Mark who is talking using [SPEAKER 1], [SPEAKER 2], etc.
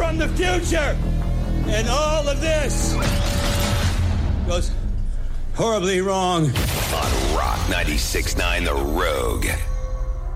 [SPEAKER 1] from the future. And all of this goes horribly wrong.
[SPEAKER 2] On Rock 96.9 The Rogue.